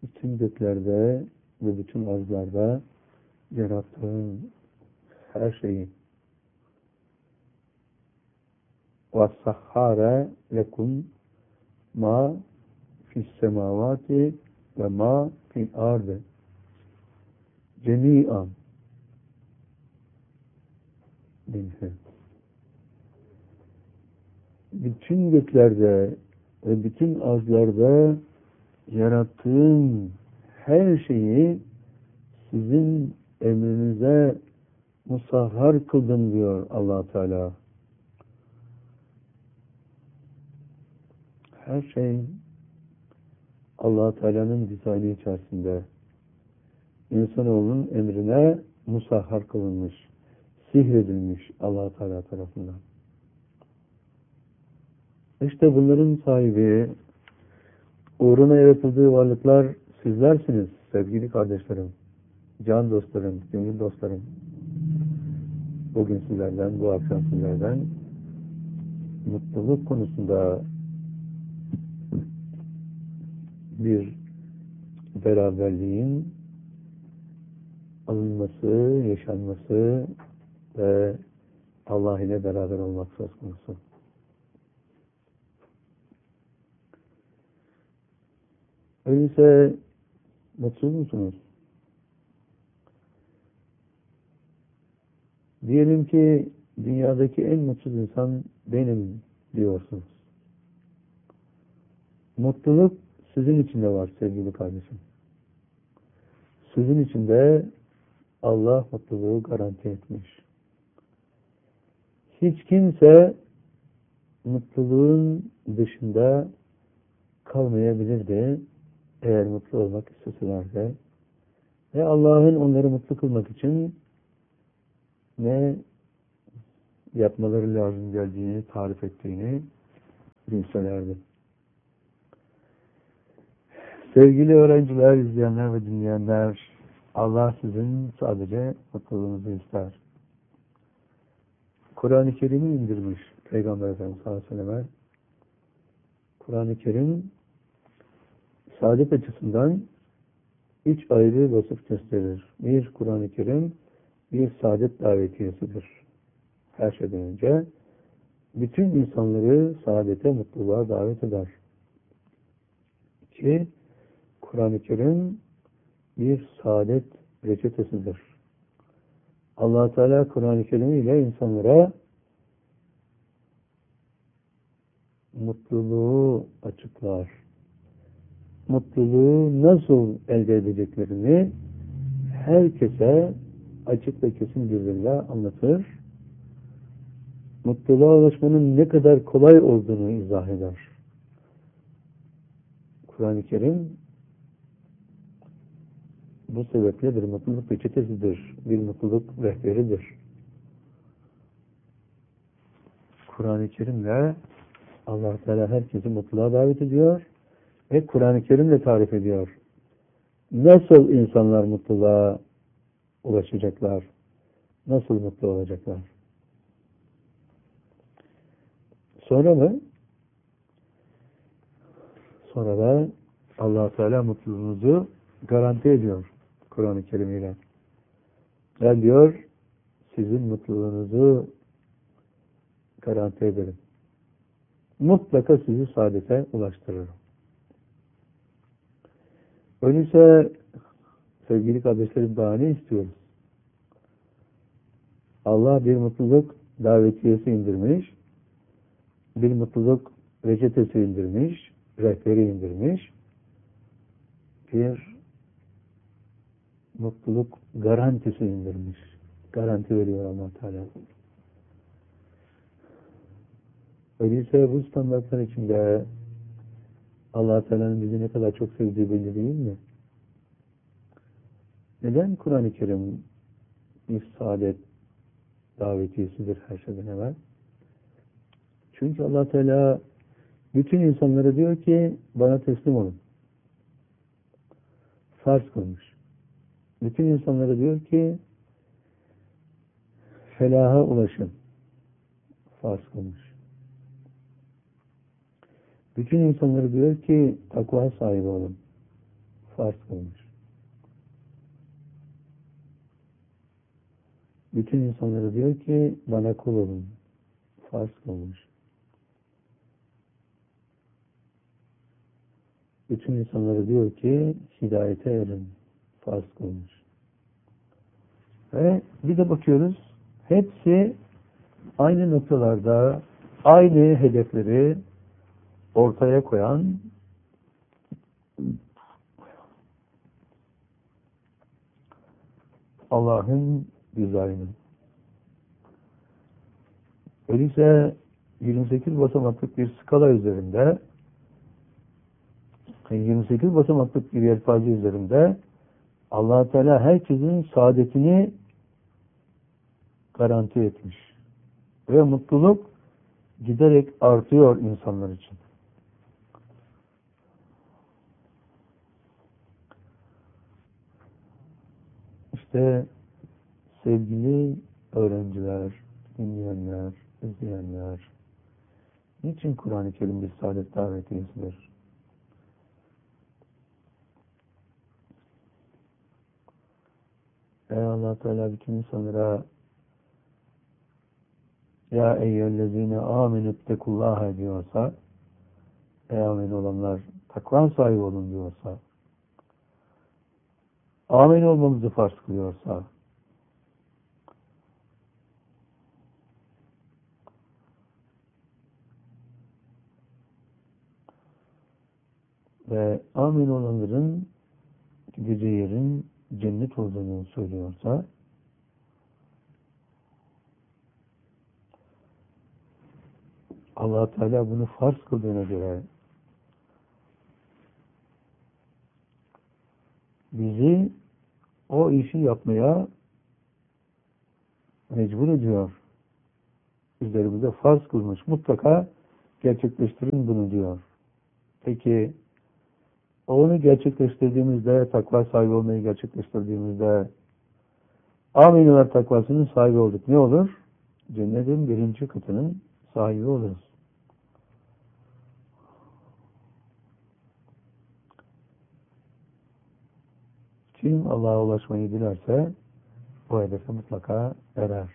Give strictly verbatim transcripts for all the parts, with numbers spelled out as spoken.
bütün göklerde ve bütün arzlarda yarattığın her şeyi وَالسَّحَّارَ لَكُمْ مَا فِي السَّمَاوَاتِ وَمَا فِي الْأَرْضِ جَمِيعًا minhu. Bütün göklerde ve bütün arzlarda yarattığım her şeyi sizin emrinize musahhar kıldım diyor Allah Teala. Her şey Allah Teala'nın dizaynı içerisinde insanoğlunun emrine musahhar kılınmış, sihredilmiş Allah Teala tarafından. İşte bunların sahibi, uğruna yaratıldığı varlıklar sizlersiniz sevgili kardeşlerim, can dostlarım, gönül dostlarım. Bugün sizlerden, bu akşam sizlerden mutluluk konusunda bir beraberliğin alınması, yaşanması ve Allah ile beraber olmak söz konusu. Öyleyse mutsuz musunuz? Diyelim ki dünyadaki en mutsuz insan benim diyorsunuz. Mutluluk sizin içinde var sevgili kardeşim. Sizin içinde Allah mutluluğu garanti etmiş. Hiç kimse mutluluğun dışında kalmayabilirdi eğer mutlu olmak isteselerdi. Ve Allah'ın onları mutlu kılmak için ne yapmaları lazım geldiğini tarif ettiğini bilselerdi. Sevgili öğrenciler, izleyenler ve dinleyenler, Allah sizin sadece mutluluğunuzu ister. Kur'an-ı Kerim'i indirmiş Peygamber Efendimiz sallallahu aleyhi ve sellem. Kur'an-ı Kerim saadet açısından üç ayrı vasıf gösterir. Bir, Kur'an-ı Kerim bir saadet davetiyesidir. Her şeyden önce bütün insanları saadete, mutluluğa davet eder. İki, Kur'an-ı Kerim bir saadet reçetesidir. Allah Teala Kur'an-ı Kerim ile insanlara mutluluğu açıklar. Mutluluğu nasıl elde edeceklerini herkese açık ve kesin bir dille anlatır. Mutluluğa ulaşmanın ne kadar kolay olduğunu izah eder. Kur'an-ı Kerim bu sebeple bir mutluluk reçetesidir, bir mutluluk rehberidir. Kur'an-ı Kerim'le Allah Teala herkesi mutluluğa davet ediyor ve Kur'an-ı Kerim'le tarif ediyor. Nasıl insanlar mutluluğa ulaşacaklar? Nasıl mutlu olacaklar? Sonra mı? Sonra da Allah Teala mutluluğunuzu garanti ediyor Kur'an-ı Kerim ile. Ben diyor sizin mutluluğunuzu garanti ederim. Mutlaka sizi saadete ulaştırırım. Öyleyse sevgili kardeşlerim daha ne istiyoruz? Allah bir mutluluk davetiyesi indirmiş, bir mutluluk reçetesi indirmiş, rehberi indirmiş, bir mutluluk garantisi indirmiş. Garanti veriyor Allah Teala. Öyleyse bu standartlar içinde Allah Teala'nın bizi ne kadar çok sevdiği belli değil mi? Neden Kur'an-ı Kerim bir saadet davetiyesidir her şeyden evvel? Çünkü Allah Teala bütün insanlara diyor ki bana teslim olun. Farz kılmış. Bütün insanlara diyor ki felaha ulaşın. Farz kılmış. Bütün insanlara diyor ki takva sahibi olun. farz kılmış. Bütün insanlara diyor ki bana kul olun. Farz kılmış. Bütün insanlara diyor ki hidayete erin. Farz kılmış. Ve bir de bakıyoruz hepsi aynı noktalarda aynı hedefleri ortaya koyan Allah'ın dizaynı. Öyleyse yirmi sekiz basamaklık bir skala üzerinde yirmi sekiz basamaklık bir yelpaze üzerinde Allah Teala herkesin saadetini garanti etmiş. Ve mutluluk giderek artıyor insanlar için. İşte sevgili öğrenciler, dinleyenler, izleyenler, niçin Kur'an-ı Kerim bir saadet davetiyesidir? Ey Allah Teala bütün insanlara ya eyyühellezine amenüttekullaha diyorsa, ey amin olanlar takva sahibi olun diyorsa, amin olmamızı farz kılıyorsa, ve amin olanların gideceği yerin cennet olduğunu söylüyorsa, Allah Teala bunu farz kıldığına göre bizi o işi yapmaya mecbur ediyor. Üzerimize farz kılmış. Mutlaka gerçekleştirin bunu diyor. Peki onu gerçekleştirdiğimizde, takva sahibi olmayı gerçekleştirdiğimizde amin olarak takvasının sahibi olduk. Ne olur? Cennetin birinci katının sahibi oluruz. Kim Allah'a ulaşmayı dilerse o hedefe mutlaka erer.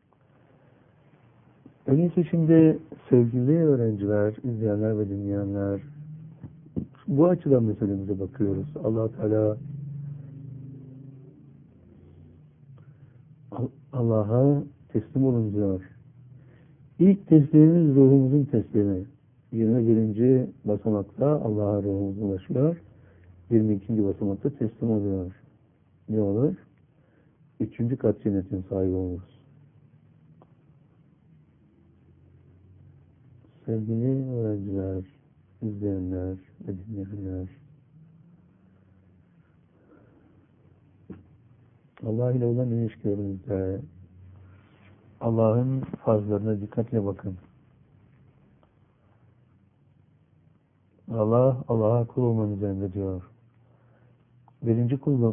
Öyleyse şimdi sevgili öğrenciler, izleyenler ve dinleyenler, bu açıdan meselemize bakıyoruz. Allah Teala Allah'a teslim olun diyor. İlk teslimimiz ruhumuzun teslimi. yirmi birinci basamakta Allah'a ruhumuz ulaşıyor. yirmi ikinci basamakta teslim oluyor. Ne olur? Üçüncü kat cennetin sahibi oluruz. Sevgili öğrenciler, izleyenler ve dinleyenler, Allah ile olan ilişkilerinizde Allah'ın farzlarına dikkatle bakın. Allah, Allah'a kul olmanızı emrediyor. Birinci kulluk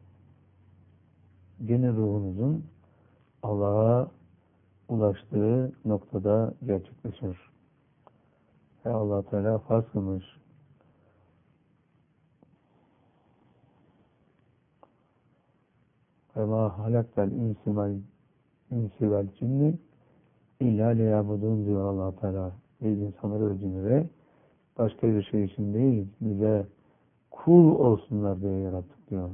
gene ruhunuzun Allah'a ulaştığı noktada gerçekleşir. Ve Allah Teala farz kılmış. Ve ma halaktel insi vel cinni illa liyabudun diyor Allah Teala. Biz insanları ve cinleri başka bir şey için değil, bize kul olsunlar diye yarattık diyor.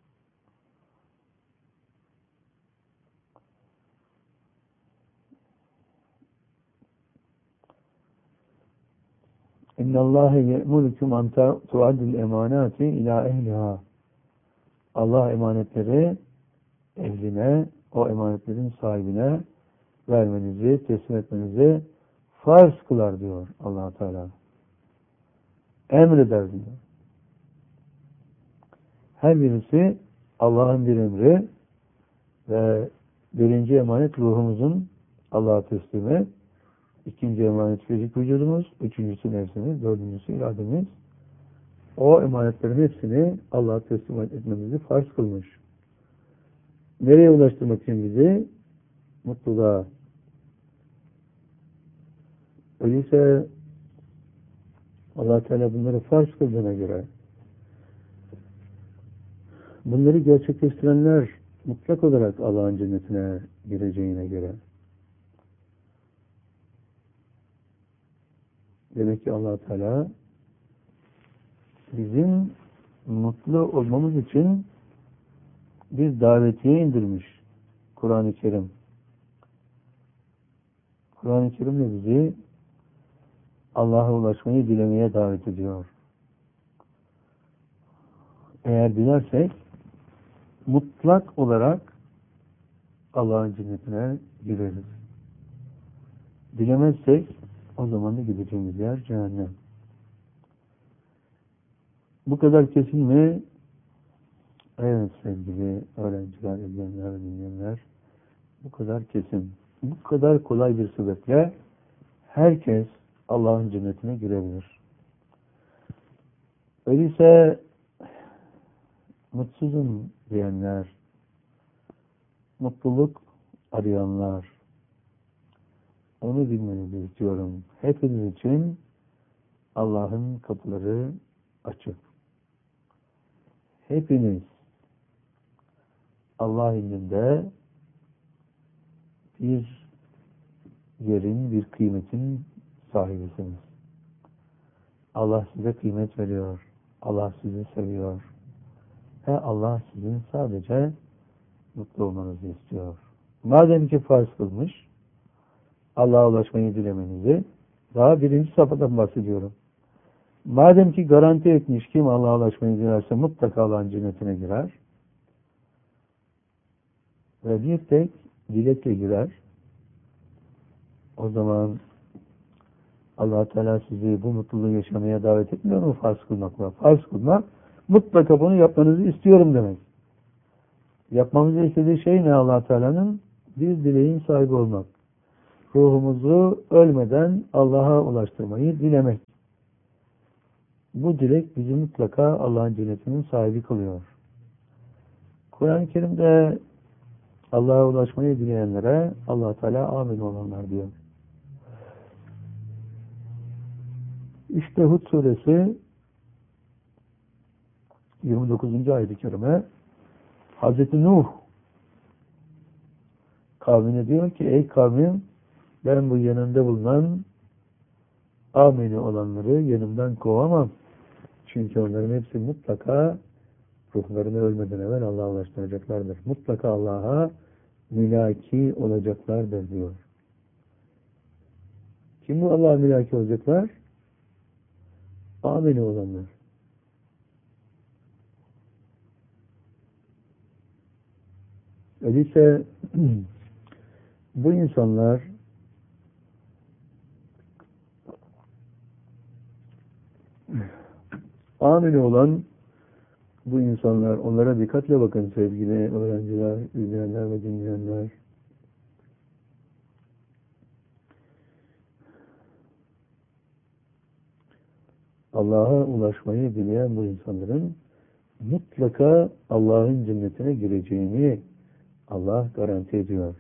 İnna Allahe ye'murukum an tu'addil emanati ila ehliha. Allah emanetleri ehline, o emanetlerin sahibine vermenizi, teslim etmenizi farz kılar diyor Allah Teala. Emreder diyor. Her birisi Allah'ın bir emri ve birinci emanet ruhumuzun Allah'a teslimi, ikinci emanet fizik vücudumuz, üçüncüsü nefsimiz, dördüncüsü irademiz. O emanetlerin hepsini Allah'a teslim etmemizi farz kılmış. Nereye ulaştırmak için bizi? Mutluluğa. Öyleyse Allah Teala bunları farz kıldığına göre Bunları gerçekleştirenler mutlak olarak Allah'ın cennetine gireceğine göre. Demek ki Allah Teala bizim mutlu olmamız için bir davetiye indirmiş Kur'an-ı Kerim. Kur'an-ı Kerim'le bizi Allah'a ulaşmayı dilemeye davet ediyor. Eğer dilersek mutlak olarak Allah'ın cennetine gireriz. Dilemezsek o zaman da gideceğimiz yer cehennem. Bu kadar kesin mi? Evet sevgili öğrenciler, izleyenler ve dinleyenler. Bu kadar kesin. Bu kadar kolay bir sebeple herkes Allah'ın cennetine girebilir. Öyleyse mutsuzum diyenler, mutluluk arayanlar, onu bilmenizi istiyorum. Hepiniz için Allah'ın kapıları açık. Hepiniz Allah indinde bir yerin, bir kıymetin sahibisiniz. Allah size kıymet veriyor. Allah sizi seviyor. Ve Allah sizin sadece mutlu olmanızı istiyor. Madem ki farz kılmış, Allah'a ulaşmayı dilemenizi, daha birinci safhadan bahsediyorum. Madem ki garanti etmiş, kim Allah'a ulaşmayı dilerse mutlaka Allah'ın cennetine girer. Ve bir tek dilekle girer. O zaman Allah Teala sizi bu mutluluğu yaşamaya davet etmiyor mu farz kılmakla? Farz kılmak, mutlaka bunu yapmanızı istiyorum demek. Yapmamızı istediği şey ne Allah Teala'nın? Bir dileğin sahibi olmak. Ruhumuzu ölmeden Allah'a ulaştırmayı dilemek. Bu dilek bizi mutlaka Allah'ın cennetinin sahibi kılıyor. Kur'an-ı Kerim'de Allah'a ulaşmayı dileyenlere Allah Teala amin olanlar diyor. İşte Hud suresi yirmi dokuzuncu ayet-i kerime Hazreti Nuh kavmine diyor ki ey kavmim ben bu yanında bulunan amini olanları yanımdan kovamam. Çünkü onların hepsi mutlaka ruhlarını ölmeden evvel Allah'a ulaştıracaklardır. Mutlaka Allah'a mülaki olacaklardır diyor. Kim bu Allah'a mülaki olacaklar? Amini olanlar. Öyleyse bu insanlar amini olan bu insanlar, onlara dikkatle bakın sevgili öğrenciler, izleyenler ve dinleyenler. Allah'a ulaşmayı dileyen bu insanların mutlaka Allah'ın cennetine gireceğini Allah garanti ediyor.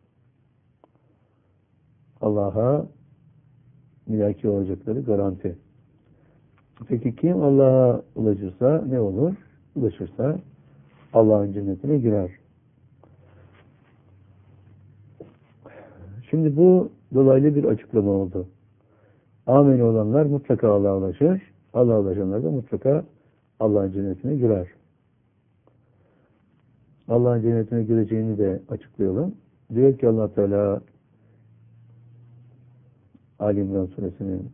Allah'a mülaki olacakları garanti. Peki kim Allah'a ulaşırsa ne olur? Ulaşırsa Allah'ın cennetine girer. Şimdi bu dolaylı bir açıklama oldu. Amin olanlar mutlaka Allah'a ulaşır. Allah'a ulaşanlar da mutlaka Allah'ın cennetine girer. Allah'ın cennetine gireceğini de açıklayalım. Diyor ki Allah Teala Ali İmran suresinin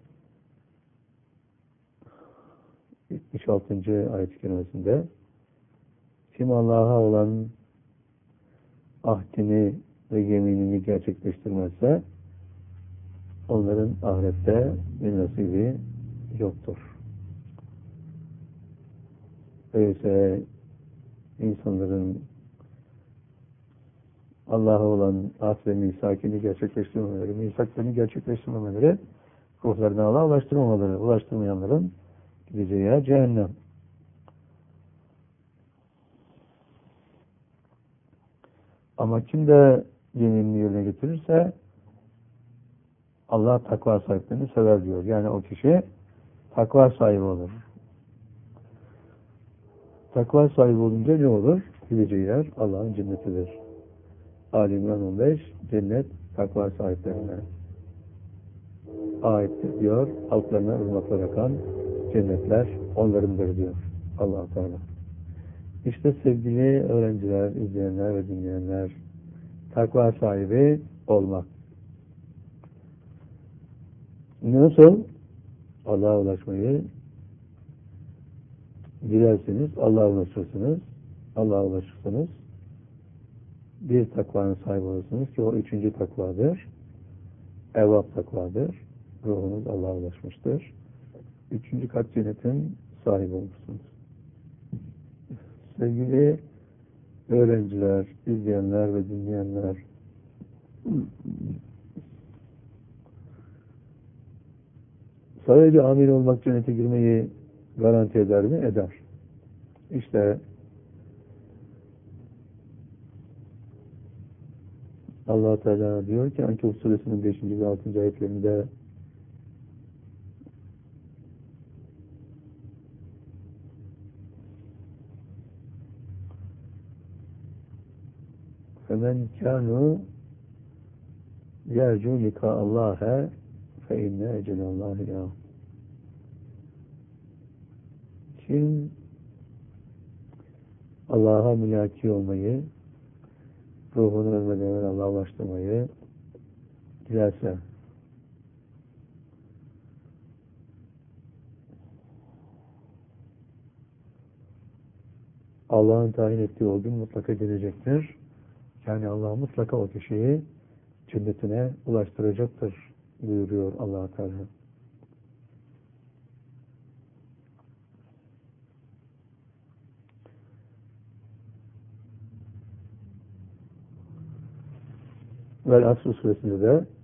yetmiş altıncı ayet-i kerimesinde kim Allah'a olan ahdini ve yeminini gerçekleştirmezse onların ahirette bir nasibi yoktur. Öyleyse insanların Allah'a olan ahd ve misakini gerçekleştirmemeleri, misaklarını gerçekleştirmemeleri, ruhlarını Allah'a ulaştırmamaları, ulaştırmayanların gideceği yer cehennem. Ama kim de yeminini yerine getirirse Allah takva sahiplerini sever diyor. Yani o kişi takva sahibi olur. Takva sahibi olunca ne olur? Gideceği yer Allah'ın cennetidir. Ali İmran on beş, cennet takva sahiplerine aittir diyor. Altlarına ırmaklar akan cennetler onlarındır diyor Allah-u Teala. İşte sevgili öğrenciler, izleyenler ve dinleyenler, takva sahibi olmak. Nasıl Allah'a ulaşmayı dilerseniz Allah'a ulaşırsınız. Allah'a ulaşırsanız bir takvanın sahibi olursunuz ki o üçüncü takvadır. Evvab takvadır. Ruhunuz Allah'a ulaşmıştır. Üçüncü kat cennetin sahibi olursunuz. Sevgili öğrenciler, izleyenler ve dinleyenler, sadece amil olmak cennete girmeyi garanti eder mi? Eder. İşte Allah Teala diyor ki Ankebut suresinin beşinci ve altıncı ayetlerinde فَمَنْ كَانُوا يَرْجُوا لِقَاءَ اللّٰهَ فَاِنَّ اَجَلَ اللّٰهِ لَهُ. Kim Allah'a mülaki olmayı, ruhunu ölmeden evvel Allah'a ulaştırmayı dilerse, Allah'ın tayin ettiği o gün mutlaka gelecektir. Yani Allah mutlaka o kişiyi cennetine ulaştıracaktır buyuruyor Allah-u Teala. Vel Asr suresinde de